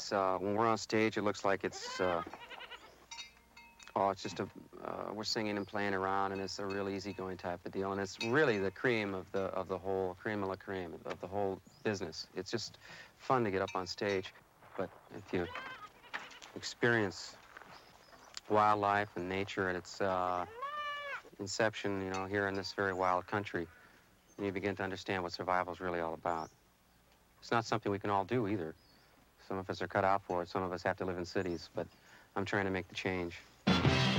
it's when we're on stage, it looks like it's just we're singing and playing around, and it's a real easygoing type of deal, and it's really the cream of the whole cream of la cream of the whole business. It's just fun to get up on stage, but if you experience wildlife and nature at its inception, here in this very wild country, and you begin to understand what survival is really all about. It's not something we can all do either. Some of us are cut out for it. Some of us have to live in cities, but I'm trying to make the change.